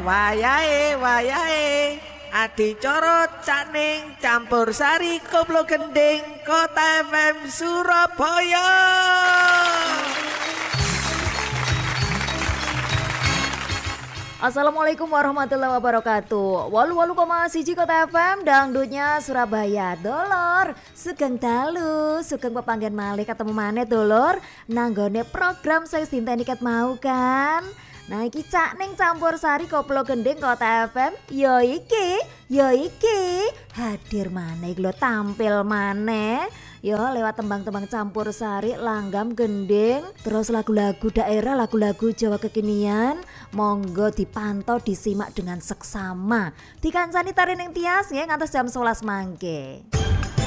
Wayahe adicara Caning Campursari Koplo Gending Kota FM Surabaya. Assalamualaikum warahmatullahi wabarakatuh. 88,1 Kota FM dangdutnya Surabaya. Dolor, sugeng dalu, sugeng pepanggian malih ketemu maneh dolor. Nanggone program saya Sinta Niket mau kan. Nah iki Caning Campursari Koplo Gending Kota FM. Yo iki hadir maneh iki lho, tampil maneh. Yo lewat tembang-tembang campursari, langgam, gending, terus lagu-lagu daerah, lagu-lagu Jawa kekinian. Monggo dipantau, disimak dengan seksama. Dikancani tari ning tias nggih ngantos jam 11 mangke.